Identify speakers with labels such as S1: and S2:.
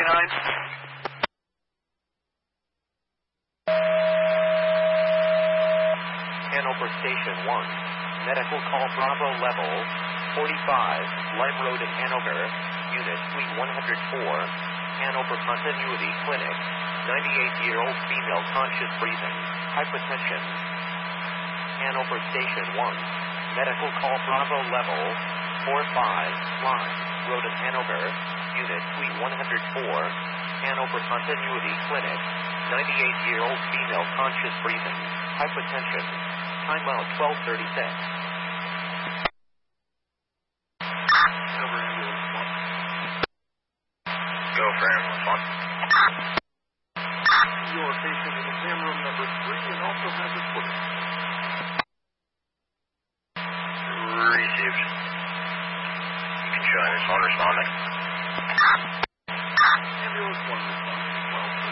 S1: Hanover Station 1. Medical call Bravo level 45, Lime Road in Hanover, Unit Suite 104, Hanover Continuity Clinic, 98-year-old female conscious breathing, hypertension. Hanover Station 1, Medical call Bravo level 45, Lime Road in Hanover, Unit Suite 104, Hanover Continuity Clinic, 98-year-old female conscious breathing, hypertension. Time out 12:36.
S2: Go for ambulance 1.
S3: Your patient in exam room number 3 and also has a footing.
S2: Received. You can join us on responding.